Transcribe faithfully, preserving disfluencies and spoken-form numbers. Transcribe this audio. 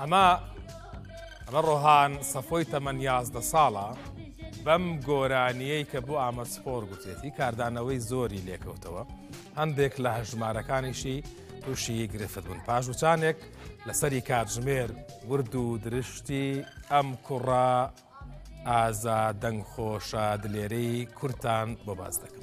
ئەمە ئەمە ڕۆهان سەفۆی تەمەن یازدە ساڵە بەم گۆرانیەی کە بۆ ئامەسپۆر گوتێتی کاردانەوەی زۆری لێکەوتەوە هەندێک لە هەژمارەکانیشی تووشی گرفت بوون پاشوچانێک لەسەری کاتژمێر ورد و درشتی ئەم کوڕە ئازا دەنگخۆشە دلێرەی کورتان بۆ باز دەکەم.